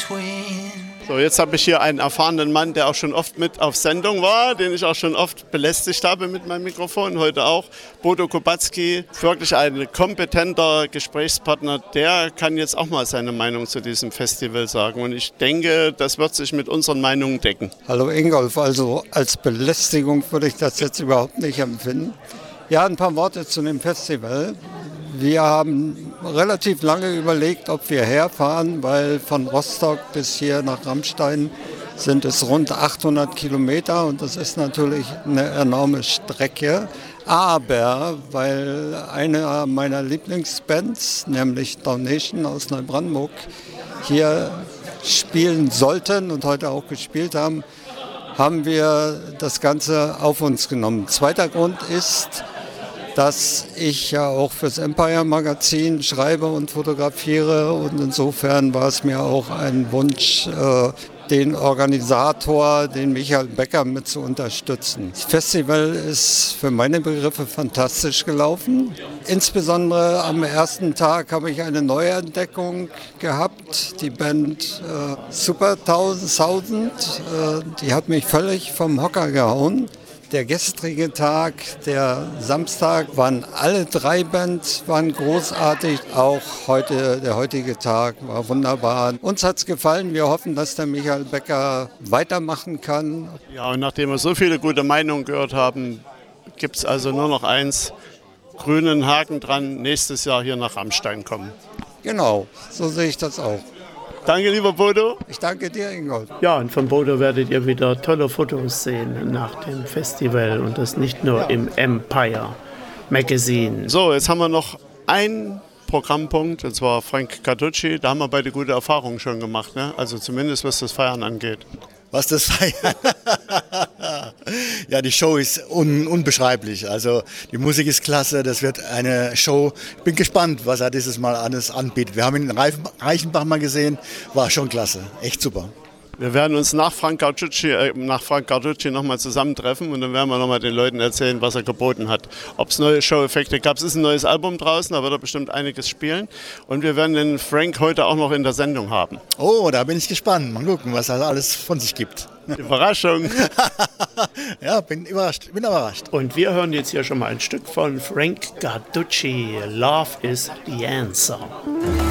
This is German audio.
between. So, jetzt habe ich hier einen erfahrenen Mann, der auch schon oft mit auf Sendung war, den ich auch schon oft belästigt habe mit meinem Mikrofon, heute auch. Bodo Kubacki, wirklich ein kompetenter Gesprächspartner, der kann jetzt auch mal seine Meinung zu diesem Festival sagen. Und ich denke, das wird sich mit unseren Meinungen decken. Hallo Ingolf, also als Belästigung würde ich das jetzt überhaupt nicht empfinden. Ja, ein paar Worte zu dem Festival. Wir haben relativ lange überlegt, ob wir herfahren, weil von Rostock bis hier nach Rammstein sind es rund 800 Kilometer und das ist natürlich eine enorme Strecke. Aber weil eine meiner Lieblingsbands, nämlich Downation aus Neubrandenburg, hier spielen sollten und heute auch gespielt haben, haben wir das Ganze auf uns genommen. Zweiter Grund ist, dass ich ja auch fürs Empire Magazin schreibe und fotografiere und insofern war es mir auch ein Wunsch, den Organisator, den Michael Becker, mit zu unterstützen. Das Festival ist für meine Begriffe fantastisch gelaufen. Insbesondere am ersten Tag habe ich eine Neuentdeckung gehabt, die Band Super 1000, die hat mich völlig vom Hocker gehauen. Der gestrige Tag, der Samstag, waren alle drei Bands waren großartig. Auch der heutige Tag war wunderbar. Uns hat es gefallen. Wir hoffen, dass der Michael Becker weitermachen kann. Ja, und nachdem wir so viele gute Meinungen gehört haben, gibt es also nur noch eins, grünen Haken dran, nächstes Jahr hier nach Rammstein kommen. Genau, so sehe ich das auch. Danke, lieber Bodo. Ich danke dir, Ingolf. Ja, und von Bodo werdet ihr wieder tolle Fotos sehen nach dem Festival und das nicht nur im Empire Magazine. So, jetzt haben wir noch einen Programmpunkt, und zwar Frank Carducci. Da haben wir beide gute Erfahrungen schon gemacht, ne? Also zumindest was das Feiern angeht. Was das Feiern? Ja, die Show ist unbeschreiblich. Also die Musik ist klasse, das wird eine Show. Ich bin gespannt, was er dieses Mal alles anbietet. Wir haben ihn in Reichenbach mal gesehen, war schon klasse, echt super. Wir werden uns nach Frank Carducci nochmal zusammentreffen und dann werden wir nochmal den Leuten erzählen, was er geboten hat. Ob es neue Show-Effekte gab. Es ist ein neues Album draußen, da wird er bestimmt einiges spielen. Und wir werden den Frank heute auch noch in der Sendung haben. Oh, da bin ich gespannt. Mal gucken, was er alles von sich gibt. Überraschung. Ja, bin überrascht. Und wir hören jetzt hier schon mal ein Stück von Frank Carducci. Love is the answer.